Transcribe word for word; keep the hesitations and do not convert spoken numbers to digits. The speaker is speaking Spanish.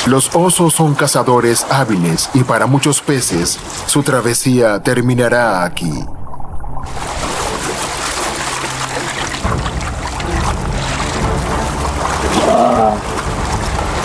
Los osos son cazadores hábiles y para muchos peces, su travesía terminará aquí.